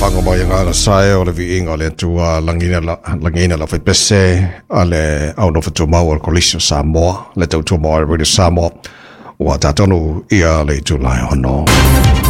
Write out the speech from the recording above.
Whangamo yanga la sae o le vi inga le tua langina la whaipese a le au no whatu mau o kolisio Samoa le tau tua mau e Radio Samoa ua tatonu ia le tu lai hono.